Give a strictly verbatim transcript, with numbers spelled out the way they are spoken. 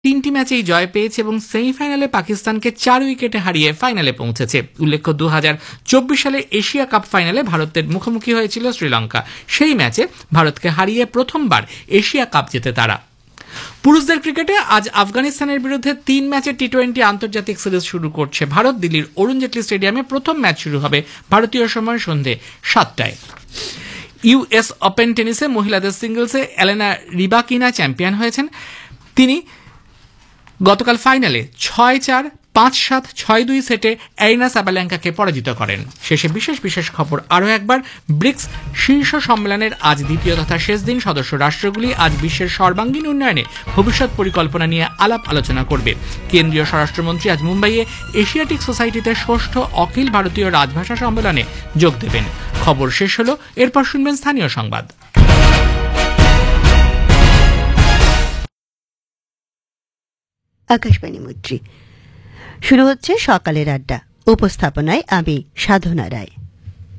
তিনটি ম্যাচেই জয় পেয়েছে এবং সেমিফাইনালে পাকিস্তানকে চার উইকেটে হারিয়ে ফাইনালে পৌঁছেছে। উল্লেখ্য দু হাজার চব্বিশ সালে এশিয়া কাপ ফাইনালে ভারতের মুখোমুখি হয়েছিল শ্রীলঙ্কা। সেই ম্যাচে ভারতকে হারিয়ে প্রথমবার এশিয়া কাপ জেতে তারা। পুরুষদের ক্রিকেটে আজ আফগানিস্তানের বিরুদ্ধে তিন ম্যাচের টি টোয়েন্টি আন্তর্জাতিক সিরিজ শুরু করছে ভারত। দিল্লির অরুণ জেটলি স্টেডিয়ামে প্রথম ম্যাচ শুরু হবে ভারতীয় সময় সন্ধে সাতটায়। ইউএস ওপেন টেনিসে মহিলাদের সিঙ্গলসে এলেনা রিবাকিনা চ্যাম্পিয়ন হয়েছেন। তিনি গতকাল ফাইনালে ছয় চার পাঁচ সাত ছয় দুই সেটে এরিনা সাবালেঙ্কাকে পরাজিত করেন। শেষে বিশেষ বিশেষ খবর আরও একবার। ব্রিক্স শীর্ষ সম্মেলনের আজ দ্বিতীয় তথা শেষ দিন। সদস্য রাষ্ট্রগুলি আজ বিশ্বের সর্বাঙ্গীন উন্নয়নে ভবিষ্যৎ পরিকল্পনা নিয়ে আলাপ আলোচনা করবে। কেন্দ্রীয় স্বরাষ্ট্রমন্ত্রী আজ মুম্বাইয়ে এশিয়াটিক সোসাইটিতে ষষ্ঠ অখিল ভারতীয় রাজভাষা সম্মেলনে যোগ দেবেন। খবর শেষ হলো, এরপর শুনবেন স্থানীয় সংবাদ। আকাশবাণী মৈত্রী, শুরু হচ্ছে সকালের আড্ডা। উপস্থাপনায় আমি সাধনা রায়।